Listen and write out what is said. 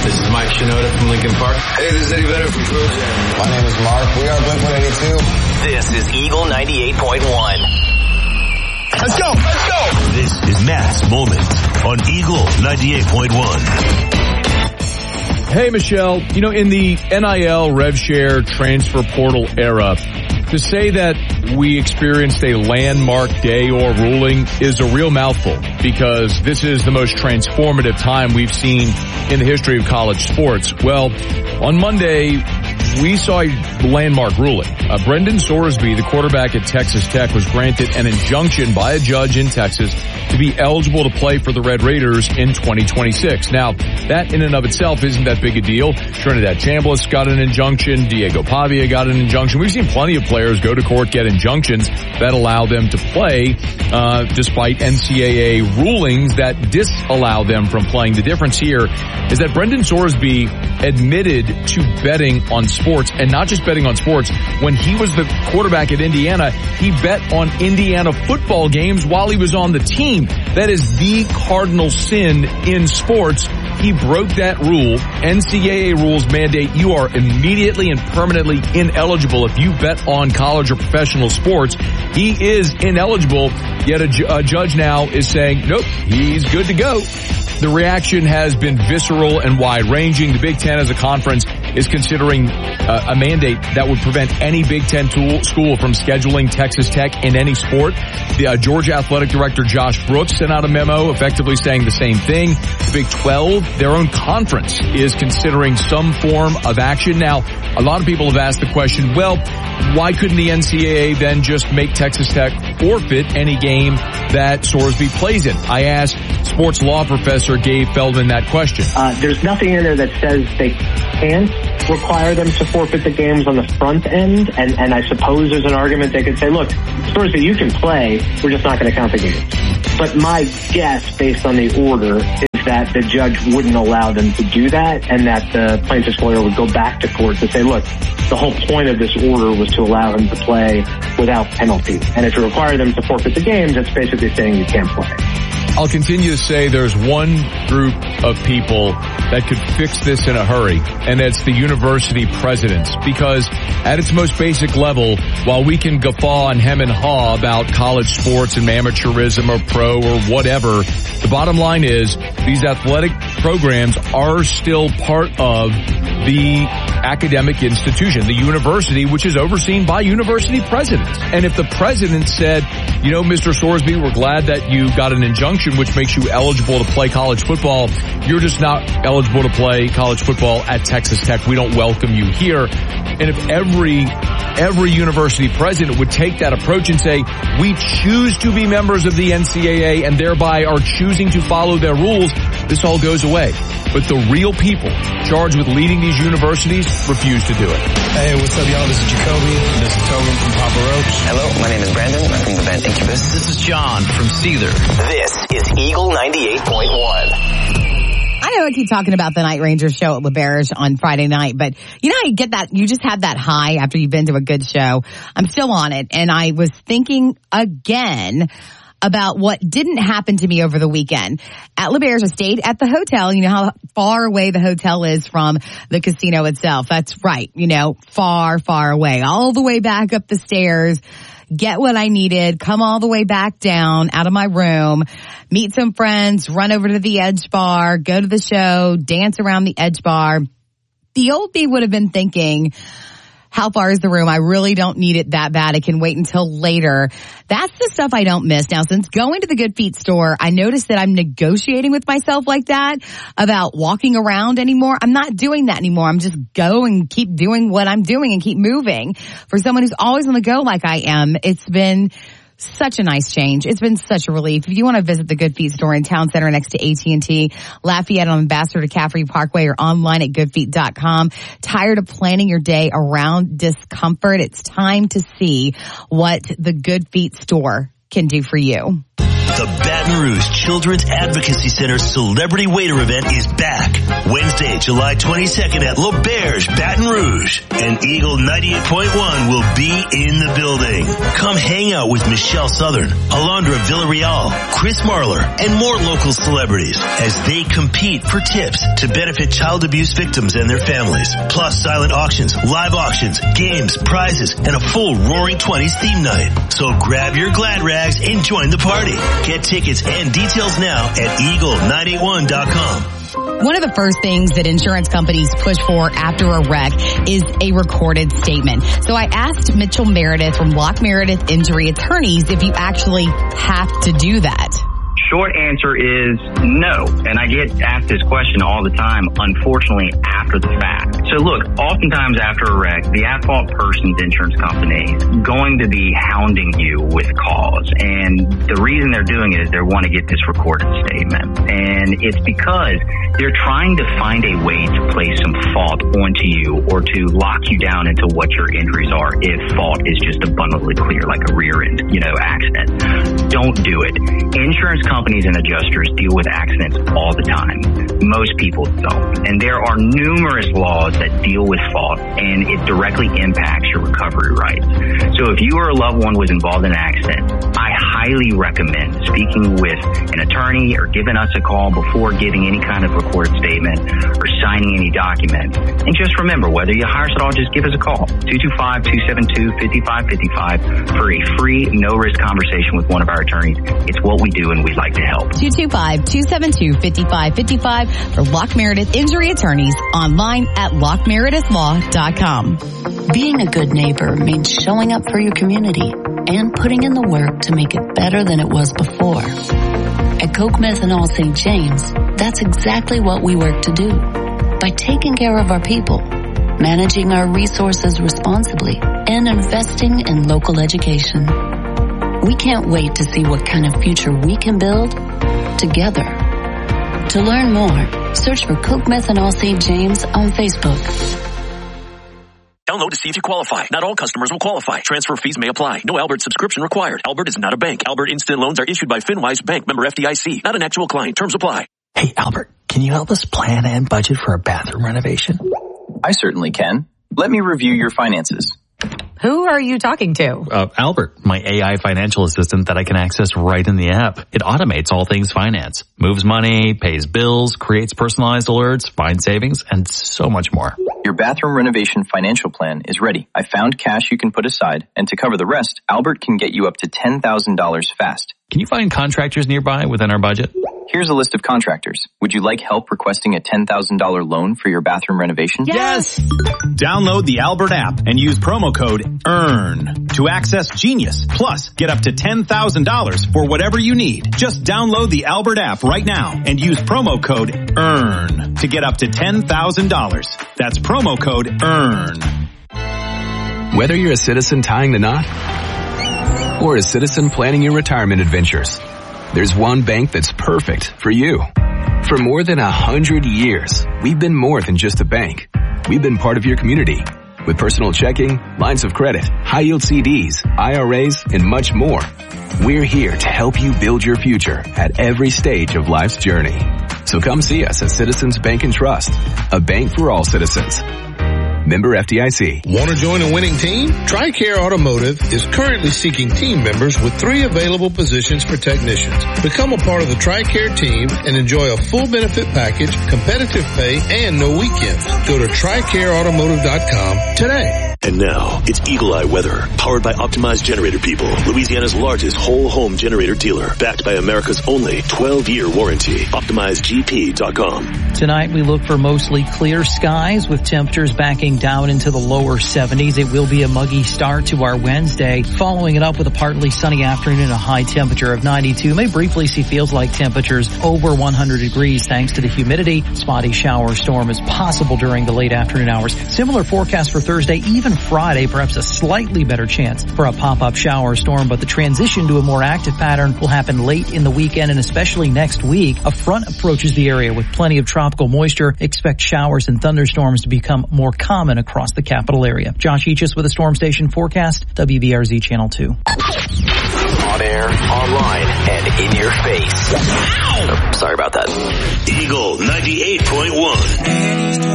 This is Mike Shinoda from Lincoln Park. Hey, this is Eddie Vedder from Pearl Jam. My name is Mark. We are Blink-182. This is Eagle 98.1. Let's go! Let's go! This is Matt's Moment on Eagle 98.1. Hey, Michelle, in the NIL, rev share, transfer portal era, to say that we experienced a landmark day or ruling is a real mouthful, because this is the most transformative time we've seen in the history of college sports. Well, on Monday, we saw a landmark ruling. Brendan Sorsby, the quarterback at Texas Tech, was granted an injunction by a judge in Texas to be eligible to play for the Red Raiders in 2026. Now, that in and of itself isn't that big a deal. Trinidad Chambliss got an injunction. Diego Pavia got an injunction. We've seen plenty of players go to court, get injunctions that allow them to play, despite NCAA rulings that disallow them from playing. The difference here is that Brendan Sorsby admitted to betting on sports, and not just betting on sports. When he was the quarterback at Indiana, he bet on Indiana football games while he was on the team. That is the cardinal sin in sports. He broke that rule. NCAA rules mandate you are immediately and permanently ineligible if you bet on college or professional sports. He is ineligible, yet a judge now is saying, nope, he's good to go. The reaction has been visceral and wide-ranging. The Big Ten as a conference is considering a mandate that would prevent any Big Ten school from scheduling Texas Tech in any sport. The Georgia Athletic Director Josh Brooks sent out a memo effectively saying the same thing. The Big 12, their own conference, is considering some form of action. Now, a lot of people have asked the question, well, why couldn't the NCAA then just make Texas Tech forfeit any game that Sorsby plays in? I asked sports law professor Gabe Feldman that question. There's nothing in there that says they can't require them to forfeit the games on the front end, and I suppose there's an argument they could say, look, Sorsby, you can play, we're just not going to count the games. But my guess, based on the order, is that the judge wouldn't allow them to do that, and that the plaintiff's lawyer would go back to court to say, look, the whole point of this order was to allow him to play without penalty. And if you require them to forfeit the games, that's basically saying you can't play. I'll continue to say there's one group of people that could fix this in a hurry, and it's the university presidents. Because at its most basic level, while we can guffaw and hem and haw about college sports and amateurism or pro or whatever, the bottom line is these athletic programs are still part of the academic institution, the university, which is overseen by university presidents. And if the president said, Mr. Sorsby, we're glad that you got an injunction which makes you eligible to play college football, you're just not eligible to play college football at Texas Tech. We don't welcome you here. And if every university president would take that approach and say, we choose to be members of the NCAA and thereby are choosing to follow their rules, this all goes away. But the real people charged with leading these universities refuse to do it. Hey, what's up, y'all? This is Jacoby. This is Tobin from Papa Roach. Hello, my name is Brandon. I'm from the band Incubus. This is John from Seether. This is Eagle 98.1. I know I keep talking about the Night Rangers show at LeBarge on Friday night, but I get that, you just have that high after you've been to a good show. I'm still on it, and I was thinking again about what didn't happen to me over the weekend. At LeBarge, I stayed at the hotel. You know how far away the hotel is from the casino itself. That's right. Far, far away. All the way back up the stairs. Get what I needed, come all the way back down out of my room, meet some friends, run over to the Edge Bar, go to the show, dance around the Edge Bar. The old me would have been thinking, how far is the room? I really don't need it that bad. I can wait until later. That's the stuff I don't miss. Now, since going to the Good Feet store, I noticed that I'm negotiating with myself like that about walking around anymore. I'm not doing that anymore. I'm just going, keep doing what I'm doing and keep moving. For someone who's always on the go like I am, it's been such a nice change. It's been such a relief. If you want to visit the Good Feet store in Town Center next to AT&T, Lafayette on Ambassador to Caffrey Parkway, or online at goodfeet.com. Tired of planning your day around discomfort? It's time to see what the Good Feet store can do for you. The Baton Rouge Children's Advocacy Center Celebrity Waiter event is back. Wednesday, July 22nd at L'Auberge, Baton Rouge. And Eagle 98.1 will be in the building. Come hang out with Michelle Southern, Alondra Villarreal, Chris Marlar, and more local celebrities as they compete for tips to benefit child abuse victims and their families. Plus silent auctions, live auctions, games, prizes, and a full Roaring 20s theme night. So grab your glad rags and join the party. Get tickets and details now at eagle981.com. One of the first things that insurance companies push for after a wreck is a recorded statement. So I asked Mitchell Meredith from Locke Meredith Injury Attorneys if you actually have to do that. Short answer is no. And I get asked this question all the time, unfortunately, after the fact. So look, oftentimes after a wreck, the at-fault person's insurance company is going to be hounding you with calls. And the reason they're doing it is they want to get this recorded statement. And it's because they're trying to find a way to place some fault onto you or to lock you down into what your injuries are if fault is just abundantly clear, like a rear end, accident. Don't do it. Insurance companies and adjusters deal with accidents all the time. Most people don't. And there are numerous laws that deal with fault, and it directly impacts your recovery rights. So if you or a loved one was involved in an accident, I highly recommend speaking with an attorney or giving us a call before giving any kind of recorded statement or signing any document. And just remember, whether you hire us at all, just give us a call. 225-272-5555 for a free, no-risk conversation with one of our attorneys. It's what we do, and we'd like to help. 225-272-5555 for Locke Meredith Injury Attorneys, online at LockeMeredithLaw.com. Being a good neighbor means showing up for your community and putting in the work to make it better than it was before. At Coke Methanol St. James, that's exactly what we work to do. By taking care of our people, managing our resources responsibly, and investing in local education. We can't wait to see what kind of future we can build together. To learn more, search for Coke Methanol St. James on Facebook. Download to see if you qualify. Not all customers will qualify. Transfer fees may apply. No Albert subscription required. Albert is not a bank. Albert Instant Loans are issued by FinWise Bank, member FDIC. Not an actual client. Terms apply. Hey, Albert, can you help us plan and budget for a bathroom renovation? I certainly can. Let me review your finances. Who are you talking to? Albert, my AI financial assistant that I can access right in the app. It automates all things finance, moves money, pays bills, creates personalized alerts, finds savings, and so much more. Your bathroom renovation financial plan is ready. I found cash you can put aside, and to cover the rest, Albert can get you up to $10,000 fast. Can you find contractors nearby within our budget? Here's a list of contractors. Would you like help requesting a $10,000 loan for your bathroom renovation? Yes! Download the Albert app and use promo code EARN to access Genius. Plus, get up to $10,000 for whatever you need. Just download the Albert app right now and use promo code EARN to get up to $10,000. That's promo code EARN. Whether you're a citizen tying the knot or a citizen planning your retirement adventures, there's one bank that's perfect for you. For more than 100 years, we've been more than just a bank. We've been part of your community with personal checking, lines of credit, high-yield CDs, IRAs, and much more. We're here to help you build your future at every stage of life's journey. So come see us at Citizens Bank and Trust, a bank for all citizens. Member FDIC. Want to join a winning team? TRICARE Automotive is currently seeking team members with 3 available positions for technicians. Become a part of the TRICARE team and enjoy a full benefit package, competitive pay, and no weekends. Go to TRICAREAutomotive.com today. And now, it's Eagle Eye Weather, powered by Optimized Generator People, Louisiana's largest whole home generator dealer, backed by America's only 12-year warranty. OptimizedGP.com. Tonight we look for mostly clear skies with temperatures backing down into the lower 70s. It will be a muggy start to our Wednesday, following it up with a partly sunny afternoon and a high temperature of 92. May briefly see feels like temperatures over 100 degrees thanks to the humidity. Spotty shower storm is possible during the late afternoon hours. Similar forecast for Thursday, even Friday, perhaps a slightly better chance for a pop-up shower storm, but the transition to a more active pattern will happen late in the weekend and especially next week. A front approaches the area with plenty of tropical moisture. Expect showers and thunderstorms to become more common across the capital area. Josh Eachus with a Storm Station forecast, WBRZ Channel 2. air, online, and in your face. Oh, sorry about that. Eagle 98.1.